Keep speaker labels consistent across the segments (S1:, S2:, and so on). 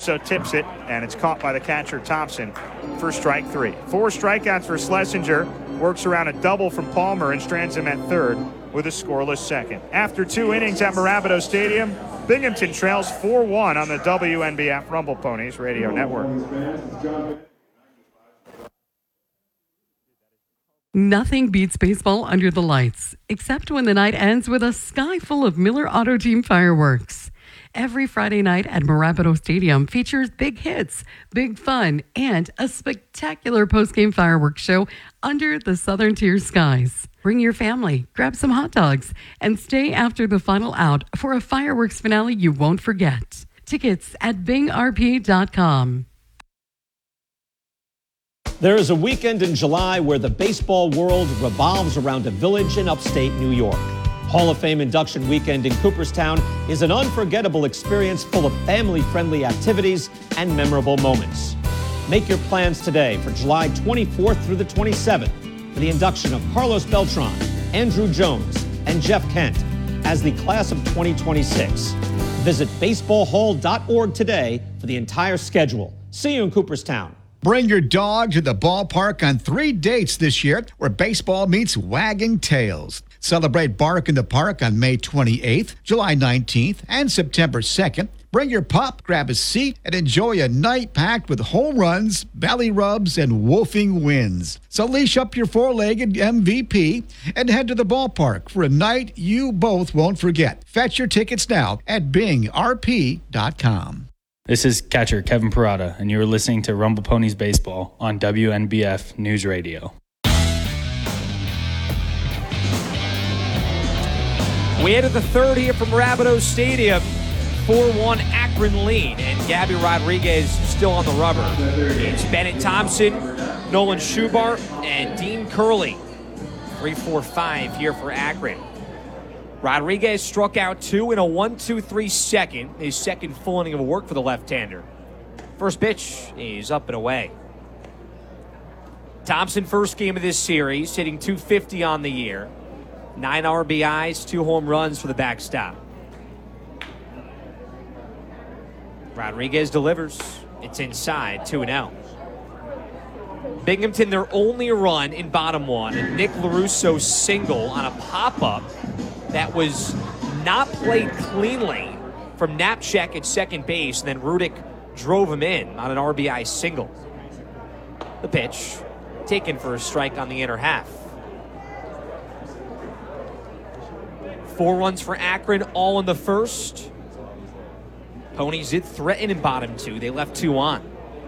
S1: LaRusso tips it, and it's caught by the catcher Thompson for strike 3. 4 strikeouts for Schlesinger. Works around a double from Palmer and strands him at third with a scoreless second. After 2 innings at Mirabito Stadium, Binghamton trails 4-1 on the WNBF Rumble Ponies Radio Network.
S2: Nothing beats baseball under the lights, except when the night ends with a sky full of Miller Auto Team fireworks. Every Friday night at Mirabito Stadium features big hits, big fun, and a spectacular post-game fireworks show under the Southern Tier skies. Bring your family, grab some hot dogs, and stay after the final out for a fireworks finale you won't forget. Tickets at bingrp.com.
S3: There is a weekend in July where the baseball world revolves around a village in upstate New York. Hall of Fame induction weekend in Cooperstown is an unforgettable experience full of family-friendly activities and memorable moments. Make your plans today for July 24th through the 27th for the induction of Carlos Beltran, Andruw Jones, and Jeff Kent as the class of 2026. Visit baseballhall.org today for the entire schedule. See you in Cooperstown.
S4: Bring your dog to the ballpark on 3 dates this year where baseball meets wagging tails. Celebrate Bark in the Park on May 28th, July 19th, and September 2nd. Bring your pup, grab a seat, and enjoy a night packed with home runs, belly rubs, and woofing wins. So leash up your 4-legged MVP and head to the ballpark for a night you both won't forget. Fetch your tickets now at bingrp.com.
S5: This is catcher Kevin Parada, and you are listening to Rumble Ponies Baseball on WNBF News Radio.
S6: We entered the third here from Mirabito Stadium. 4-1 Akron lead, and Gabby Rodriguez still on the rubber. It's Bennett Thompson, Nolan Schubart, and Dean Curley. 3-4-5 here for Akron. Rodriguez struck out 2 in a 1-2-3 second, his second full inning of work for the left-hander. First pitch is up and away. Thompson, first game of this series, hitting .250 on the year. 9 RBIs, 2 home runs for the backstop. Rodriguez delivers. It's inside, 2-0. Binghamton, their only run in bottom 1, and Nick LaRusso single on a pop-up that was not played cleanly from Knapczyk at second base, and then Rudick drove him in on an RBI single. The pitch taken for a strike on the inner half. 4 runs for Akron, all in the first. Ponies did threaten in bottom 2. They left 2 on.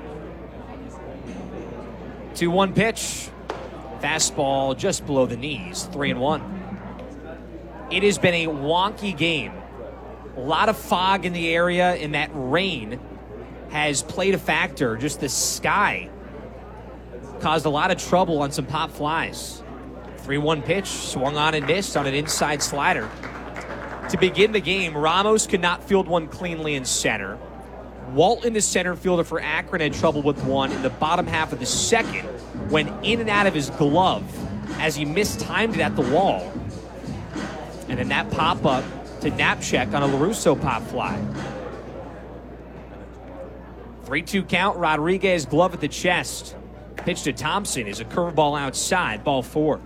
S6: 2-1 pitch. Fastball just below the knees, 3-1. It has been a wonky game. A lot of fog in the area, and that rain has played a factor. Just the sky caused a lot of trouble on some pop flies. 3-1 pitch, swung on and missed on an inside slider. To begin the game, Ramos could not field one cleanly in center. Walton, the center fielder for Akron, had trouble with one in the bottom half of the second, went in and out of his glove as he mistimed it at the wall. And then that pop-up to Knapczyk on a LaRusso pop fly. 3-2 count, Rodriguez glove at the chest. Pitch to Thompson is a curveball outside, ball 4.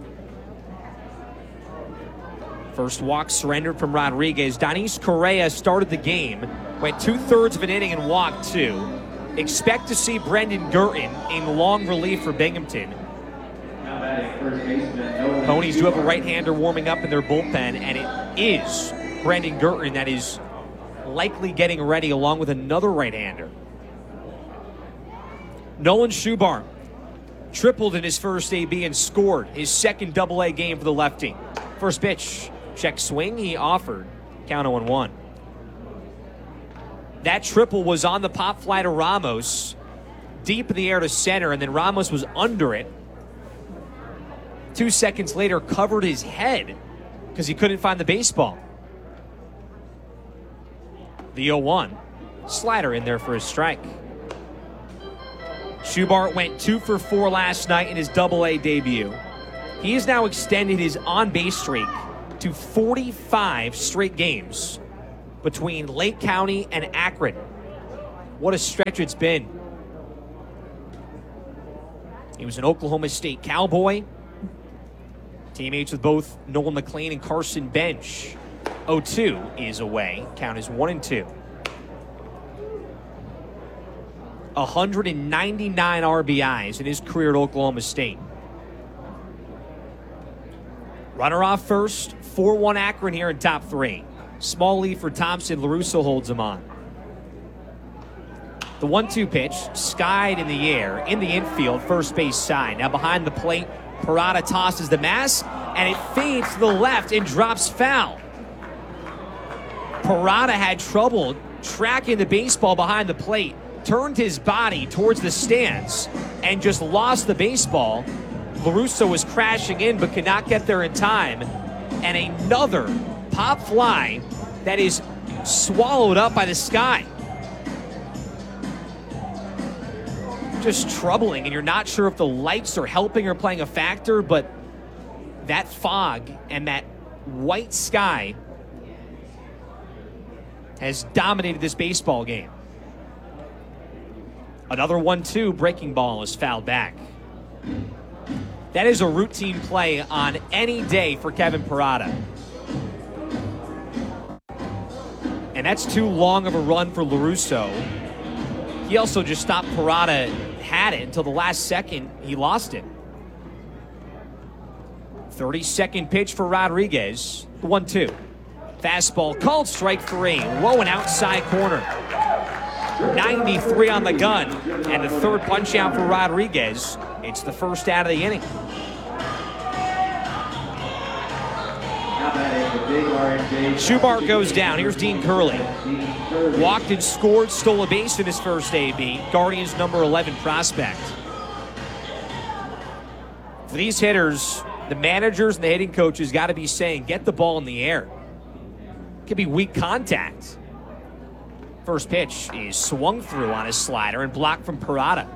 S6: First walk surrendered from Rodriguez. Donis Correa started the game, went 2/3 of an inning and walked 2. Expect to see Brendan Gurton in long relief for Binghamton. Ponies do have a right-hander warming up in their bullpen, and it is Brendan Gurton that is likely getting ready along with another right-hander. Nolan Schubart tripled in his first AB and scored his second Double-A game for the lefty. First pitch, check swing, he offered. Count 0-1. That triple was on the pop fly to Ramos, deep in the air to center, and then Ramos was under it. 2 seconds later, covered his head because he couldn't find the baseball. The 0-1. Slider in there for a strike. Schubart went 2 for 4 last night in his Double-A debut. He has now extended his on-base streak to 45 straight games between Lake County and Akron. What a stretch it's been. He was an Oklahoma State Cowboy. Teammates with both Nolan McLean and Carson Bench. 0-2 is away. Count is 1-2. 199 RBIs in his career at Oklahoma State. Runner off first. 4-1 Akron here in top three. Small lead for Thompson. LaRusso holds him on. The 1-2 pitch, skied in the air, in the infield, first base side. Now behind the plate, Parada tosses the mask, and it fades to the left and drops foul. Parada had trouble tracking the baseball behind the plate, turned his body towards the stands, and just lost the baseball. LaRusso was crashing in but could not get there in time. And another pop fly that is swallowed up by the sky. Just troubling, and you're not sure if the lights are helping or playing a factor, but that fog and that white sky has dominated this baseball game. Another 1-2 breaking ball is fouled back. That is a routine play on any day for Kevin Parada. And that's too long of a run for LaRusso. He also just stopped Parada, had it until the last second. He lost it. 32nd pitch for Rodriguez. 1-2. Fastball called strike three. Low and outside corner. 93 on the gun. And the third punch out for Rodriguez. It's the first out of the inning. Schubar goes down. Here's Dean Curley. Walked and scored, stole a base in his first AB. Guardians number 11 prospect. For these hitters, the managers and the hitting coaches got to be saying, get the ball in the air. Could be weak contact. First pitch is swung through on his slider and blocked from Parada.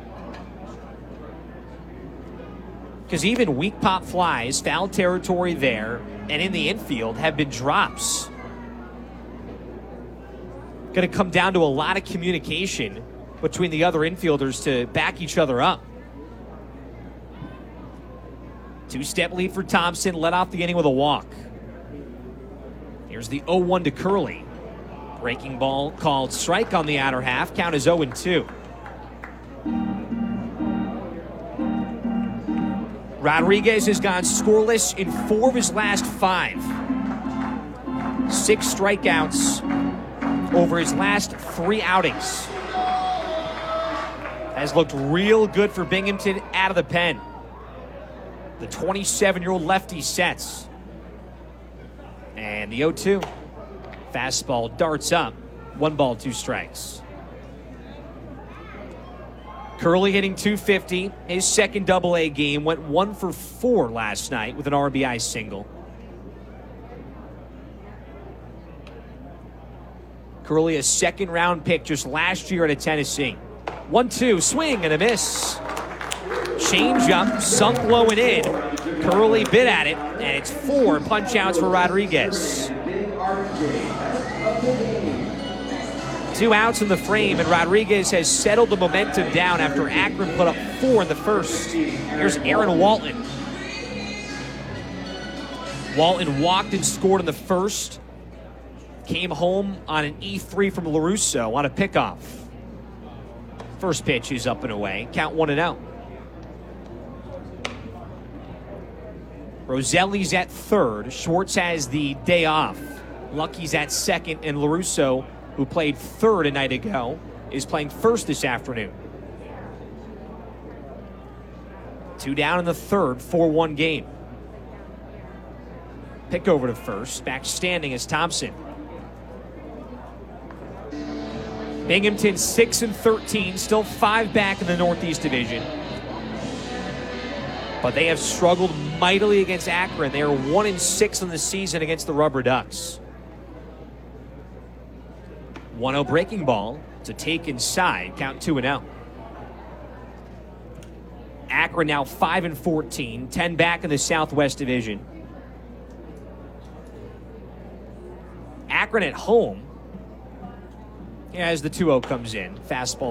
S6: Because even weak pop flies, foul territory there, and in the infield have been drops. Going to come down to a lot of communication between the other infielders to back each other up. Two-step lead for Thompson, led off the inning with a walk. Here's the 0-1 to Curley. Breaking ball called strike on the outer half. Count is 0-2. Rodriguez has gone scoreless in 4 of his last 5. 6 strikeouts over his last 3 outings. Has looked real good for Binghamton out of the pen. The 27-year-old lefty sets. And the 0-2. Fastball darts up. 1 ball, 2 strikes. Curley hitting .250. His second Double-A game. Went 1 for 4 last night with an RBI single. Curley, a second-round pick just last year out of Tennessee. 1-2, swing and a miss. Change up, sunk low and in. Curley bit at it, and it's 4 punch-outs for Rodriguez. 2 outs in the frame, and Rodriguez has settled the momentum down after Akron put up 4 in the first. Here's Aaron Walton. Walton walked and scored in the first. Came home on an E3 from LaRusso on a pickoff. First pitch is up and away. Count 1-0. Roselli's at third. Schwartz has the day off. Lucky's at second, and LaRusso, who played third a night ago, is playing first this afternoon. 2 down in the third, 4-1 game. Pick over to first. Back standing is Thompson. Binghamton 6-13, still 5 back in the Northeast Division. But they have struggled mightily against Akron. They are 1-6 in the season against the Rubber Ducks. 1-0 breaking ball to take inside. Count 2-0. Akron now 5-14, 10 back in the Southwest Division. Akron at home As the 2-0 comes in, fastball